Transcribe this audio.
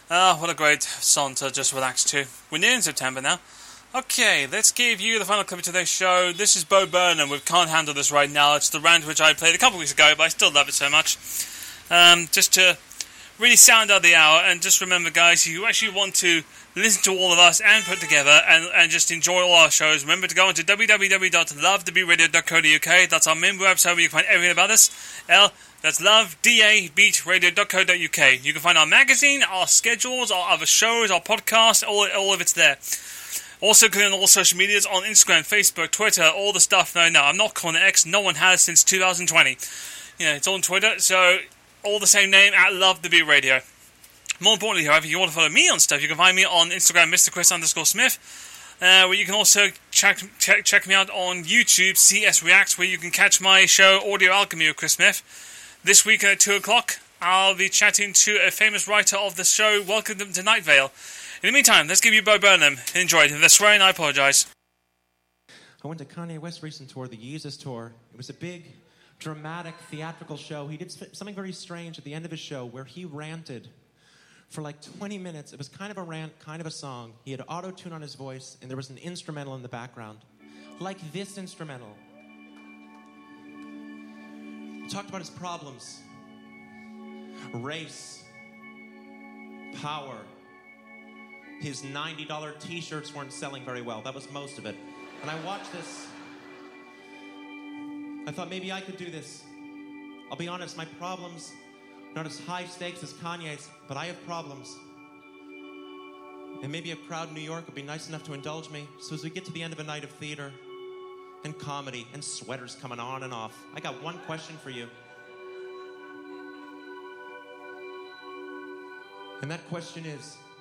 Ah, what a great song to just relax to. We're near in September now. Okay, let's give you the final clip of today's show. This is Bo Burnham with Can't Handle This Right Now. It's the rant which I played a couple weeks ago, but I still love it so much. Just to really sound out the hour, and just remember, guys, if you actually want to listen to all of us and put together and just enjoy all our shows, remember to go on to www.lovetheberadio.co.uk. That's our main website where you can find everything about us. That's lovedabeatradio.co.uk. You can find our magazine, our schedules, our other shows, our podcasts, all of it's there. Also, on all social medias, on Instagram, Facebook, Twitter, all the stuff. No, I'm not calling it X. No one has since 2020. It's on Twitter, so all the same name, at Love the Beat Radio. More importantly, however, if you want to follow me on stuff, you can find me on Instagram, MrChris_Smith, where you can also check me out on YouTube, CS Reacts, where you can catch my show, Audio Alchemy with Chris Smith. This week at 2 o'clock, I'll be chatting to a famous writer of the show, Welcome to Night Vale. In the meantime, let's give you Bo Burnham. Enjoy it. If they're swearing, I apologise. I went to Kanye West's recent tour, the Yeezus tour. It was a big, dramatic, theatrical show. He did something very strange at the end of his show where he ranted for like 20 minutes. It was kind of a rant, kind of a song. He had auto-tune on his voice, and there was an instrumental in the background. Like this instrumental. He talked about his problems. Race. Power. His $90 t-shirts weren't selling very well. That was most of it. And I watched this. I thought maybe I could do this. I'll be honest, my problems are not as high stakes as Kanye's, but I have problems. And maybe a crowd in New York would be nice enough to indulge me. So as we get to the end of a night of theater and comedy and sweaters coming on and off, I got one question for you. And that question is,